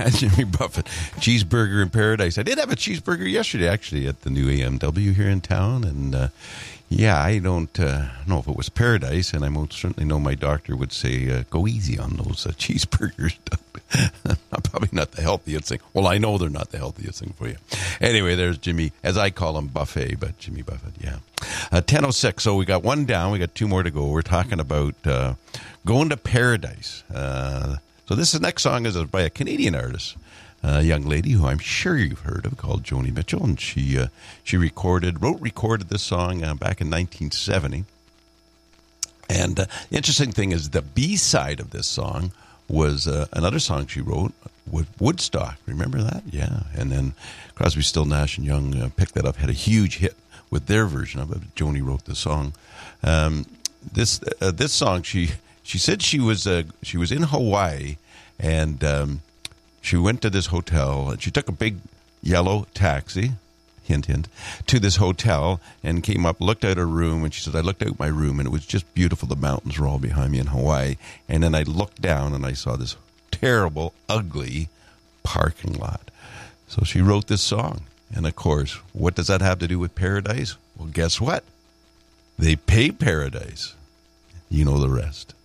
Jimmy Buffett, cheeseburger in paradise. I did have a cheeseburger yesterday, actually, at the new AMW here in town. And, I don't know if it was paradise. And I most certainly know my doctor would say, go easy on those cheeseburgers. Probably not the healthiest thing. Well, I know they're not the healthiest thing for you. Anyway, there's Jimmy, as I call him, Buffet, but Jimmy Buffett, yeah. 10:06, so we got one down. We got two more to go. We're talking about going to paradise. So this next song is by a Canadian artist, a young lady who I'm sure you've heard of, called Joni Mitchell, and she recorded this song back in 1970. And the interesting thing is the B-side of this song was another song she wrote with Woodstock. Remember that? Yeah. And then Crosby, Still, Nash and Young picked that up, had a huge hit with their version of it. Joni wrote the song. This song, she said she was in Hawaii, and she went to this hotel, and she took a big yellow taxi, hint, hint, to this hotel, and came up, looked at her room, and she said, I looked out my room, and it was just beautiful. The mountains were all behind me in Hawaii. And then I looked down, and I saw this terrible, ugly parking lot. So she wrote this song. And, of course, what does that have to do with paradise? Well, guess what? They pay paradise. You know the rest.